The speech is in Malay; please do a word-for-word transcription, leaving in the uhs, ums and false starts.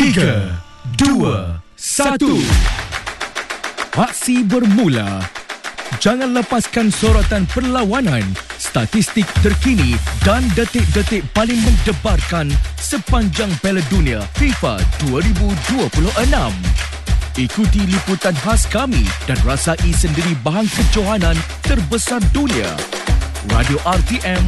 tiga, dua, satu. Aksi bermula. Jangan lepaskan sorotan perlawanan, statistik terkini dan detik-detik paling mendebarkan sepanjang Piala Dunia FIFA dua ribu dua puluh enam. Ikuti liputan khas kami dan rasai sendiri bahan kejohanan terbesar dunia. Radio R T M